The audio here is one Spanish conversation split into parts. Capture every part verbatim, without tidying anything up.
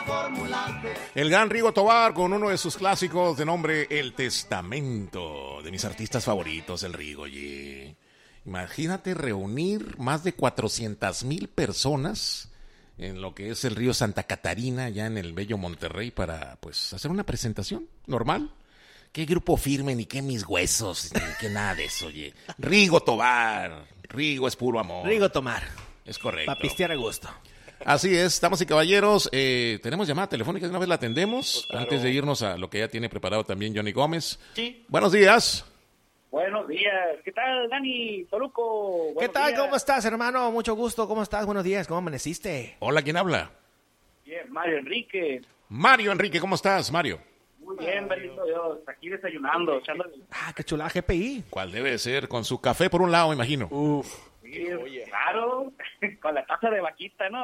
El gran Rigo Tobar con uno de sus clásicos de nombre El Testamento, de mis artistas favoritos, el Rigo. Oye, imagínate reunir más de cuatrocientas mil personas en lo que es el río Santa Catarina, ya en el bello Monterrey, para pues hacer una presentación normal. ¿Qué grupo firme, ni qué mis huesos, ni qué nada de eso, oye? Rigo Tobar, Rigo es puro amor. Rigo Tomar. Es correcto. Para pistear a gusto. Así es, damas y caballeros, eh, tenemos llamada telefónica, de una vez la atendemos, Pues claro. Antes de irnos a lo que ya tiene preparado también Johnny Gómez. Sí. Buenos días. Buenos días. ¿Qué tal, Dani? Toluco. ¿Qué Buenos tal? días. ¿Cómo estás, hermano? Mucho gusto. ¿Cómo estás? Buenos días. ¿Cómo amaneciste? Hola, ¿quién habla? Bien, Mario Enrique. Mario Enrique, ¿cómo estás, Mario? Muy bien, bendito Dios. Aquí desayunando, echando... Ah, qué chulada G P I. ¿Cuál debe ser? Con su café por un lado, me imagino. Uf. Sí, claro, con la taza de vaquita, ¿no?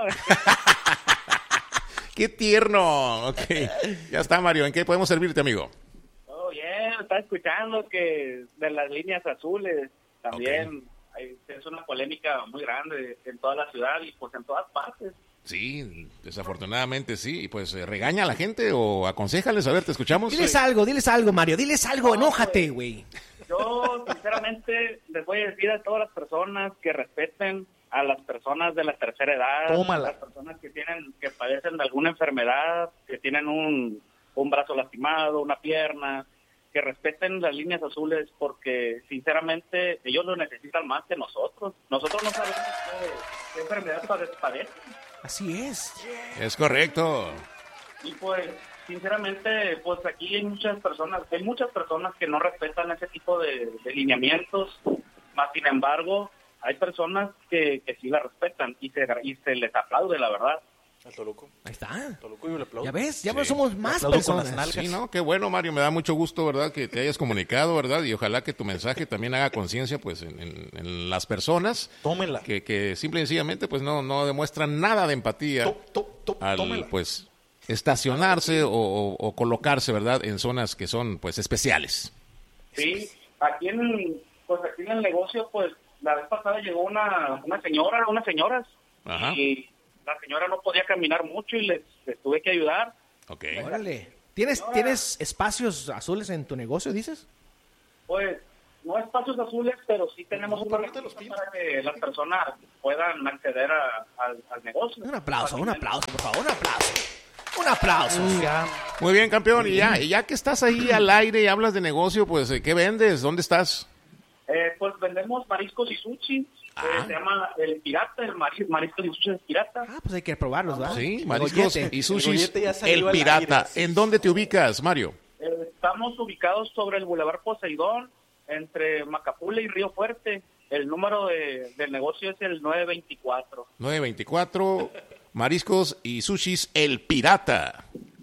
¡Qué tierno! Ok, ya está, Mario. ¿En qué podemos servirte, amigo? Todo bien, está escuchando que de las líneas azules también hay, es una polémica muy grande en toda la ciudad y pues en todas partes. Sí, desafortunadamente sí. Y pues eh, regaña a la gente o aconséjales. A ver, ¿te escuchamos? Diles Sí. algo, diles algo, Mario. Diles algo. Enójate, güey. Yo, sinceramente, les voy a decir a todas las personas que respeten a las personas de la tercera edad, Tómala. a las personas que tienen, que padecen de alguna enfermedad, que tienen un, un brazo lastimado, una pierna, que respeten las líneas azules porque, sinceramente, ellos lo necesitan más que nosotros. Nosotros no sabemos qué, qué enfermedad pade- padecen. Así es. Es correcto. Y pues, sinceramente, pues aquí hay muchas personas, hay muchas personas que no respetan ese tipo de, de lineamientos, más sin embargo, hay personas que, que sí la respetan y se, y se les aplaude, la verdad. Al Toluco. Ahí está. Toluco yo le aplaudo. Ya ves, ya Sí. ves, somos más aplaudo con las personas. nalgas. Sí, ¿no? Qué bueno, Mario. Me da mucho gusto, ¿verdad? Que te hayas comunicado, ¿verdad? Y ojalá que tu mensaje también haga conciencia, pues, en, en- en las personas Tómela. que, que simple y sencillamente, pues, no, no demuestran nada de empatía To- to- to- al, tómela. pues, estacionarse o, o- o colocarse, ¿verdad? En zonas que son, pues, especiales. Sí, aquí en, pues aquí en el negocio, pues la vez pasada llegó una, una señora, unas señoras, Ajá. y la señora no podía caminar mucho y les, les tuve que ayudar. Ok. Órale. ¿Tienes, ¿Tienes espacios azules en tu negocio, dices? Pues no espacios azules, pero sí tenemos No, una pero ahorita los herramienta para que las personas puedan acceder a- al, al negocio. Un aplauso, un aplauso, por favor, un aplauso. Un aplauso. Muy bien, campeón. Y ya, y ya que estás ahí al aire y hablas de negocio, pues, ¿qué vendes? ¿Dónde estás? Eh, pues vendemos mariscos y sushi. Ah. Eh, se llama El Pirata, el maris- mariscos y sushi del Pirata. Ah, pues hay que probarlos, ¿verdad? Sí, El mariscos gollete. y sushis. El gollete ya salió El al Pirata. aire. ¿En dónde te ubicas, Mario? Eh, estamos ubicados sobre el Boulevard Poseidón, entre Macapula y Río Fuerte. El número de, del negocio es el nueve veinticuatro. nueve veinticuatro, mariscos y sushis, El Pirata.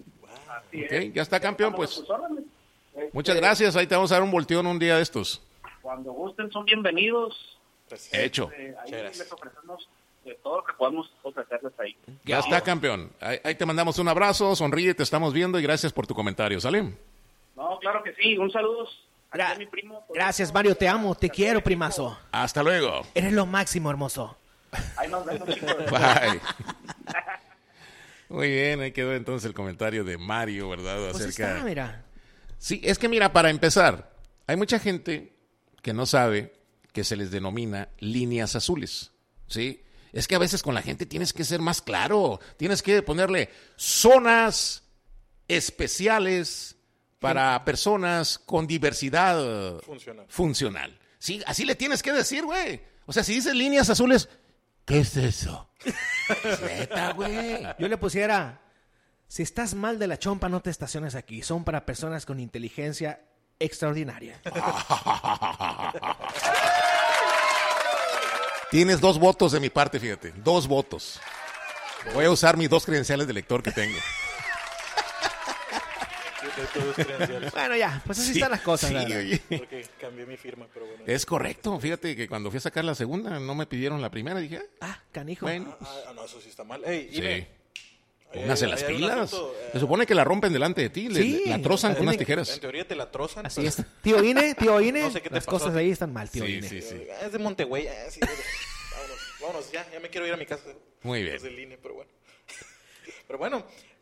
Así Ok, es. ya está, campeón, Estamos pues. a sus órdenes. Este, Muchas gracias. Ahí te vamos a dar un volteón un día de estos. Cuando gusten son bienvenidos. Gracias. Hecho. Eh, ahí Gracias. les ofrecemos eh, todo lo que podamos ofrecerles ahí. Ya está, campeón. Ahí, ahí te mandamos un abrazo, sonríe, te estamos viendo y gracias por tu comentario, ¿sale? No, claro que sí. Un saludo aquí Gra- a mi primo. Gracias, Mario, te amo, te quiero, primazo. Hasta luego. Eres lo máximo, hermoso. Ahí nos vemos, chicos. Bye. Muy bien, ahí quedó entonces el comentario de Mario, ¿verdad? Pues Acerca... está, mira. Sí, es que mira, para empezar, hay mucha gente que no sabe que se les denomina líneas azules, ¿sí? Es que a veces con la gente tienes que ser más claro, tienes que ponerle zonas especiales para personas con diversidad Funcional. funcional. Sí, así le tienes que decir, güey. O sea, si dices líneas azules, ¿qué es eso? Es neta, güey. Yo le pusiera, si estás mal de la chompa, no te estaciones aquí. Son para personas con inteligencia extraordinaria. Tienes dos votos de mi parte, fíjate. Dos votos. Voy a usar mis dos credenciales de lector que tengo. Yo tengo dos credenciales. Bueno, ya, pues así Sí, están las cosas. sí, ¿verdad? oye. Porque cambié mi firma, pero bueno. Es correcto. Fíjate que cuando fui a sacar la segunda, no me pidieron la primera. Dije, ah, Ah, canijo. bueno, pues, Ah, no, eso sí está mal. Ey, sí. Ine, Póngase eh, las hay un pilas. asunto, eh, Se supone que la rompen delante de ti. le- Sí. La trozan con unas en tijeras. teoría te la trozan. Así pero- es. Tío Ine, tío Ine, No sé qué te las pasó. cosas de ahí están mal, tío Sí, Ine. sí, sí. Ah, es de Montegüey. ah, sí, vámonos, vámonos, ya, ya me quiero ir a mi casa. Muy bien. Es del I N E, pero bueno. Pero bueno,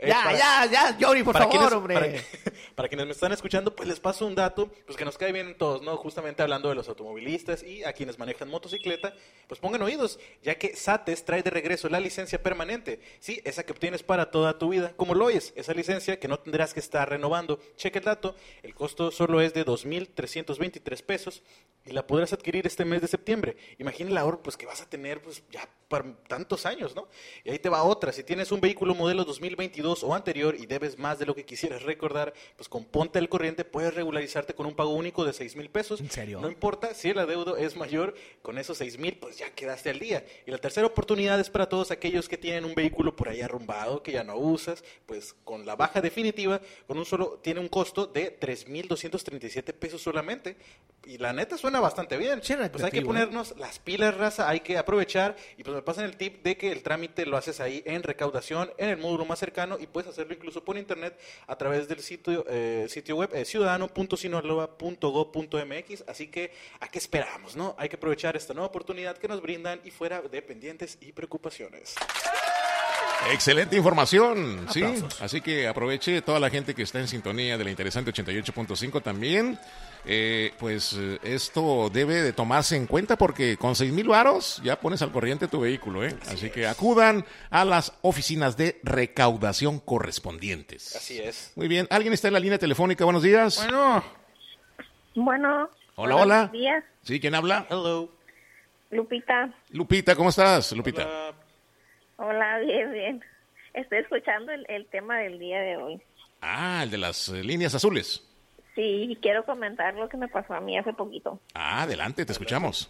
Eh, Ya, para- ya, ya, Johnny, por para favor, quienes, hombre. Para, para quienes me están escuchando, pues les paso un dato, pues que nos cae bien en todos, ¿no? Justamente hablando de los automovilistas y a quienes manejan motocicleta, pues pongan oídos, ya que SATES trae de regreso la licencia permanente. Sí, esa que obtienes para toda tu vida, como lo oyes, esa licencia que no tendrás que estar renovando. Cheque el dato, el costo solo es de dos mil trescientos veintitrés pesos y la podrás adquirir este mes de septiembre. Imagina el ahorro pues, que vas a tener pues, ya por tantos años, ¿no? Y ahí te va otra, si tienes un vehículo modelo dos mil veintidós o anterior y debes más de lo que quisieras recordar, pues con Ponte al Corriente puedes regularizarte con un pago único de seis mil pesos. ¿En serio? No importa si el adeudo es mayor, con esos seis mil pues ya quedaste al día. Y la tercera oportunidad es para todos aquellos que tienen un vehículo por ahí arrumbado, que ya no usas, pues con la baja definitiva, con un solo, tiene un costo de tres mil doscientos treinta y siete pesos solamente. Y la neta suena bastante bien. Suena Pues hay que atractivo, ¿eh? ponernos las pilas, raza, hay que aprovechar. Y pues me pasan el tip de que el trámite lo haces ahí en recaudación, en el módulo más cercano, y puedes hacerlo incluso por internet a través del sitio, eh, sitio web eh, ciudadano punto sinaloa punto gob punto mx. Así que, ¿a qué esperamos, no? Hay que aprovechar esta nueva oportunidad que nos brindan y fuera de pendientes y preocupaciones. Excelente información, sí. Aplausos. Así que aproveche toda la gente que está en sintonía de la interesante ochenta y ocho punto cinco también. Eh, pues eh, esto debe de tomarse en cuenta porque con seis mil varos ya pones al corriente tu vehículo, ¿eh? Así, Así que acudan a las oficinas de recaudación correspondientes. Así es. Muy bien. ¿Alguien está en la línea telefónica? Buenos días. Bueno. Bueno. Hola, buenos hola. días, ¿Sí? ¿Quién habla? Hello. Lupita. Lupita, ¿cómo estás, Lupita? Hola. Hola, bien, bien. Estoy escuchando el, el tema del día de hoy. Ah, el de las eh, líneas azules. Sí, y quiero comentar lo que me pasó a mí hace poquito. Ah, adelante, te escuchamos.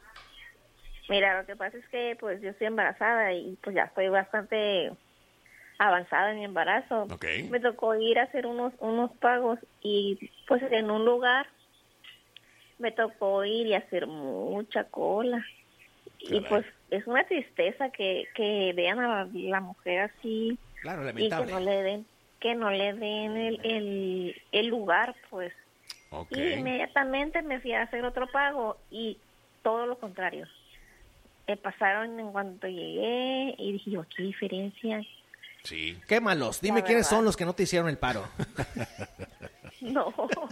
Mira, lo que pasa es que pues yo estoy embarazada y pues ya estoy bastante avanzada en mi embarazo. Ok. Me tocó ir a hacer unos unos pagos y pues en un lugar me tocó ir y hacer mucha cola. Y Caray. pues es una tristeza que, que vean a la, la mujer así Claro, y que lamentable. no le den que no le den el, el, el lugar, pues. Ok. Y inmediatamente me fui a hacer otro pago y todo lo contrario. Me pasaron en cuanto llegué y dije yo, ¿qué diferencia? Sí. Quémalos. Dime La quiénes verdad. son los que no te hicieron el paro. No.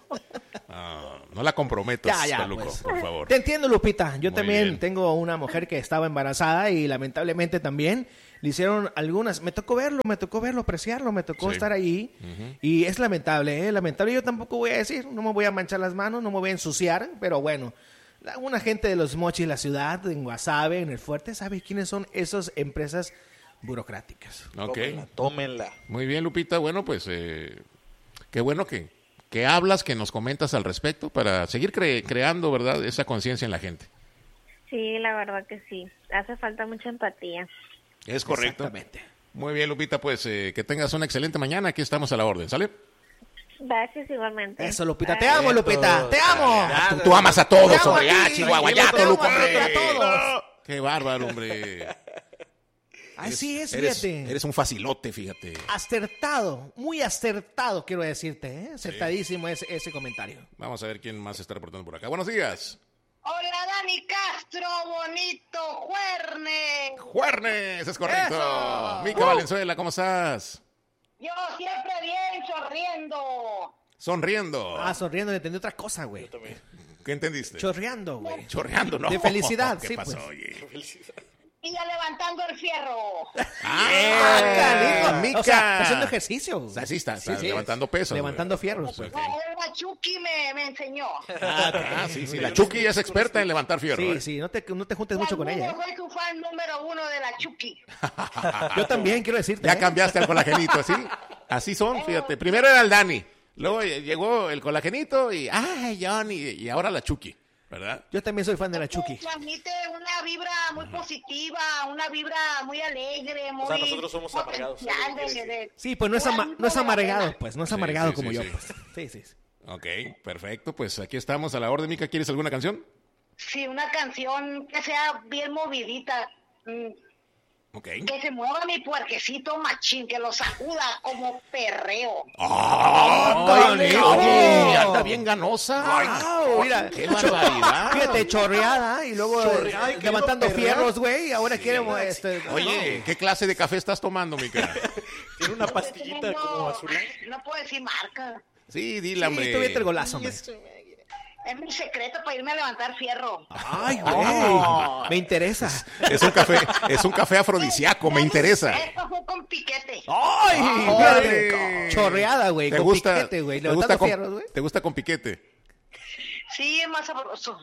Ah, no la comprometas, Ya, ya, Paluco, pues. por favor. Te entiendo, Lupita. Yo Muy también bien. tengo una mujer que estaba embarazada y lamentablemente también le hicieron algunas. Me tocó verlo, me tocó verlo, apreciarlo, me tocó Sí. estar ahí. Ujú. Y es lamentable, ¿eh? Lamentable. Yo tampoco voy a decir, no me voy a manchar las manos, no me voy a ensuciar, pero bueno. la- Una gente de los mochis, la ciudad, en Guasave, en el Fuerte, sabe quiénes son esas empresas burocráticas. Ok. Tómenla, tómenla. Muy bien, Lupita. Bueno, pues eh, qué bueno que, que hablas, que nos comentas al respecto para seguir cre- creando, ¿verdad?, esa conciencia en la gente. Sí, la verdad que sí. Hace falta mucha empatía. Es correcto. Exactamente. Muy bien, Lupita, pues eh, que tengas una excelente mañana. Aquí estamos a la orden, ¿sale? Gracias igualmente. Eso, Lupita. Te Bye. amo, Lupita. Te amo. Tú, tú amas a todos, Te amo a hombre. Ah, ti. Chihuahua, Te ya, amo Toluca, a hombre. todos. Qué bárbaro, hombre. Así es, Eres, fíjate. eres un facilote, fíjate. Acertado, muy acertado, quiero decirte, ¿eh? Acertadísimo ese, ese comentario. Vamos a ver quién más se está reportando por acá. Buenos días. Hola Dani Castro, bonito, Juerne. Juernes, es correcto. ¡Eso! Mica Valenzuela, ¿cómo estás? Yo siempre bien, sonriendo. Sonriendo. Ah, sonriendo, le entendí otra cosa, güey. ¿Qué entendiste? Chorreando, güey. Chorreando, ¿no? De felicidad, ¿Qué sí, pasó, pues. oye? Y ya levantando el fierro. ¡Ah, canijo! Mica! O sea, haciendo ejercicio. O sea, sí está, está levantando pesos, Levantando güey. fierros, pues. Ok. La Chucky me, me enseñó. Ah, sí, sí. La Chucky ya es experta en levantar fierro. Sí, ¿eh? sí, no te, no te juntes mucho con ella, ¿eh? Soy tu fan número uno de la Chucky. Yo también quiero decirte, Ya ¿eh? cambiaste al colagenito, ¿así? Así son, fíjate. Primero era el Dani, luego llegó el colagenito y, ¡ay, Johnny! Y ahora la Chucky, ¿verdad? Yo también soy fan de la Chucky. Transmite una vibra muy positiva, una vibra muy alegre, muy... O sea, nosotros somos amargados, potencial ¿no? ¿Qué de- de- Sí, pues no es, ama- no es amargado, pues. No es Sí, amargado sí, como sí, yo, sí. pues. Sí, sí, sí. Ok, perfecto. Pues aquí estamos a la orden, Mica. ¿Quieres alguna canción? Sí, una canción que sea bien movidita. mm, Ok. Que se mueva mi puerquecito machín, que lo sacuda como perreo. ¡Ah, ¡Ándale! oye! ¡Anda bien ganosa! ¡Wow! Mira, ¡Qué barbaridad! fíjate, chorreada y luego Chorreada y eh, queriendo levantando perrear. fierros, güey. Y ahora quiere, este... Oye, ¿qué clase de café estás tomando, Mica? Tiene una pastillita No, como azul. no puedo decir marca. Sí, dile, Sí, hombre. tú vete el golazo, hombre. Es mi secreto para irme a levantar fierro. Ay, güey. Me interesa. Es un café, es un café afrodisíaco, me interesa. Esto fue con piquete. ¡Ay! ¡Órale! Fíjate. Chorreada, güey. ¿Te Con gusta, piquete, güey. te gusta Levantando con, fierros, güey. ¿Te gusta con piquete? Sí, es más sabroso.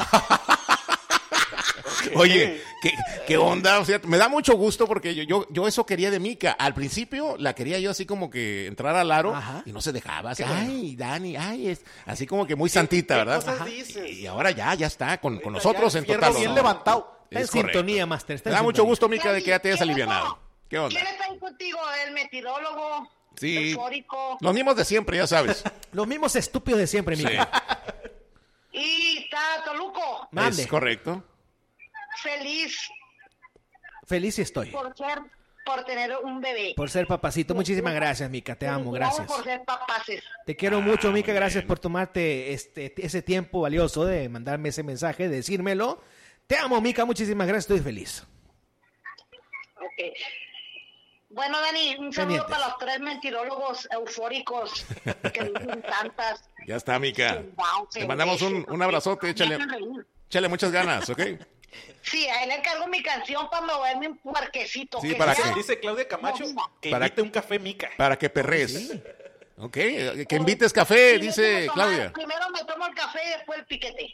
Oye, ¿qué, qué onda? O sea, me da mucho gusto porque yo, yo, yo eso quería de Mica. Al principio la quería yo así como que entrar al aro. Ajá. Y no se dejaba. Así, Qué bueno. ay, Dani, ay, es así como que muy santita, qué ¿verdad? cosas Ajá. dices? Y ahora ya, ya está con, con Ahorita nosotros ya, en fierro total. bien honor. levantado. Está en Es correcto. sintonía, Master. Está Me en da mucho sintonía. gusto, Mica, de que ya te hayas ¿Quién alivianado. está? ¿Qué onda? ¿Quién está ahí contigo? El metirólogo, Sí. eufórico. Los mismos de siempre, ya sabes. Los mismos estúpidos de siempre, Sí, mira. Y está Toluco, Mande. es correcto. feliz Feliz estoy. por ser, por tener un bebé. Por ser papacito. Muchísimas gracias, Mica. Te amo. Gracias. por ser papaces. Te quiero Ah, mucho, Mica. muy Gracias bien. por tomarte este ese tiempo valioso de mandarme ese mensaje, de decírmelo. Te amo, Mica. Muchísimas gracias. Estoy feliz. Ok. Bueno, Dani, un saludo Pendientes. para los tres mentirólogos eufóricos que dicen tantas. Ya está, Mica. Te mandamos un, un abrazote. Échale, échale muchas ganas, ¿ok? Sí, a él le encargo mi canción para moverme un puerquecito. Sí, que para sea- que- Dice Claudia Camacho que Para- invite un café Mica. Para que perres. Ok, que invites café, Sí, dice déjame tomar- Claudia. Primero me tomo el café y después el piquete.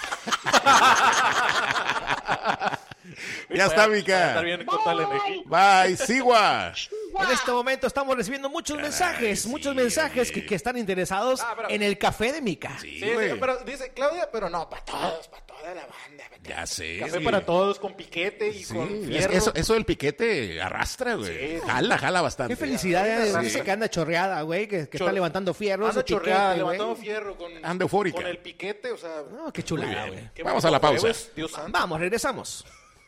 Ya está, Para Mica. estar bien con toda la energía. Bye, Sigua. En este momento estamos recibiendo muchos mensajes, sí, muchos mensajes oye. que, que están interesados Ah, pero- en el café de Mica. Sí, Sí, sí, güey. pero dice Claudia, pero no, para todos, para toda la banda. para Ya todos. sé. Café sí. para todos, con piquete y Sí, con es- fierro. eso, eso del piquete arrastra, güey. Sí. Jala, jala bastante. Qué felicidad, eh, Sí. dice que anda chorreada, güey, que, que Chor- está levantando fierros. Anda su piquete, chorreada, güey. levantando fierro con, Anda eufórica. con el piquete, o sea... No, qué Muy chulada, bien. güey. qué Vamos bonito a la pausa. juego es, Dios santo. Vamos, regresamos.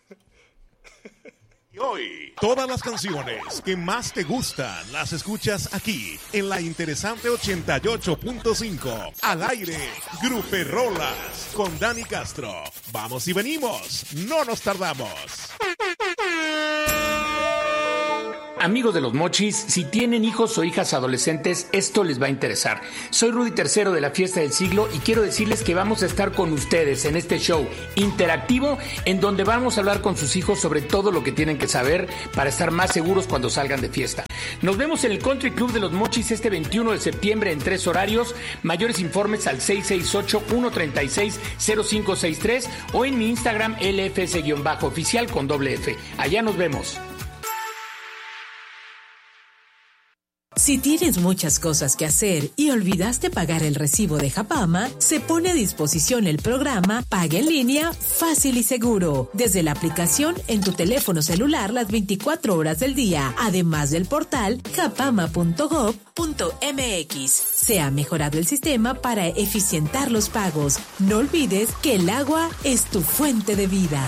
Y hoy, Todas las canciones que más te gustan las escuchas aquí en la interesante ochenta y ocho punto cinco. Al aire, Gruperolas con Dani Castro. Vamos y venimos, no nos tardamos. Amigos de los Mochis, si tienen hijos o hijas adolescentes, esto les va a interesar. Soy Rudy Tercero de la Fiesta del Siglo y quiero decirles que vamos a estar con ustedes en este show interactivo en donde vamos a hablar con sus hijos sobre todo lo que tienen que saber para estar más seguros cuando salgan de fiesta. Nos vemos en el Country Club de los Mochis este veintiuno de septiembre en tres horarios. Mayores informes al seis seis ocho, uno tres seis, cero cinco seis tres o en mi Instagram L F S-oficial con doble F. Allá nos vemos. Si tienes muchas cosas que hacer y olvidaste pagar el recibo de Japama, se pone a disposición el programa Paga en línea fácil y seguro, desde la aplicación en tu teléfono celular las veinticuatro horas del día, además del portal japama punto gob punto m x. Se ha mejorado el sistema para eficientar los pagos. No olvides que el agua es tu fuente de vida.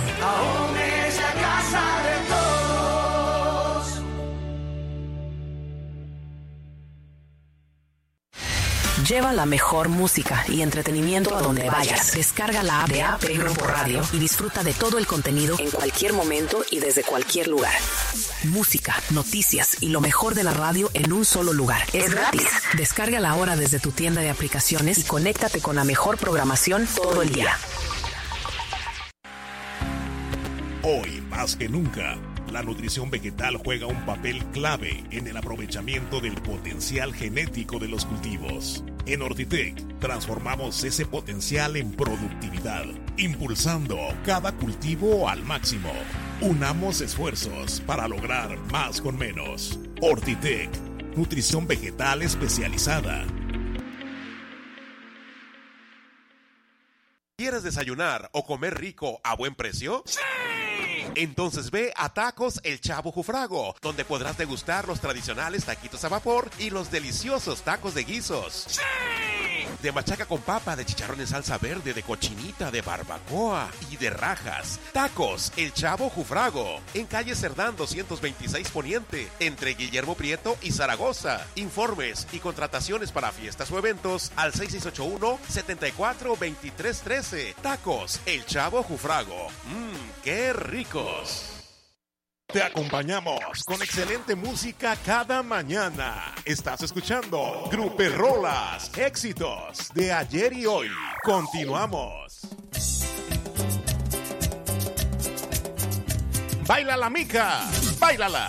Lleva la mejor música y entretenimiento a donde vayas. Descarga la app de A P Grupo Radio y disfruta de todo el contenido en cualquier momento y desde cualquier lugar. Música, noticias y lo mejor de la radio en un solo lugar. Es gratis. Descárgala ahora desde tu tienda de aplicaciones y conéctate con la mejor programación todo el día. Hoy, más que nunca, la nutrición vegetal juega un papel clave en el aprovechamiento del potencial genético de los cultivos. En Ortitec, transformamos ese potencial en productividad, impulsando cada cultivo al máximo. Unamos esfuerzos para lograr más con menos. Ortitec, nutrición vegetal especializada. ¿Quieres desayunar o comer rico a buen precio? ¡Sí! Entonces ve a Tacos El Chavo Jufrago, donde podrás degustar los tradicionales taquitos a vapor y los deliciosos tacos de guisos. ¡Sí! De machaca con papa, de chicharrón en salsa verde, de cochinita, de barbacoa y de rajas. Tacos El Chavo Jufrago, en calle Cerdán doscientos veintiséis Poniente, entre Guillermo Prieto y Zaragoza. Informes y contrataciones para fiestas o eventos al seis seis ocho uno, siete cuatro, dos tres uno tres. Tacos El Chavo Jufrago. Mmm, qué ricos. Te acompañamos con excelente música cada mañana. Estás escuchando Gruperrolas, éxitos de ayer y hoy. Continuamos. Baila la mica, báilala.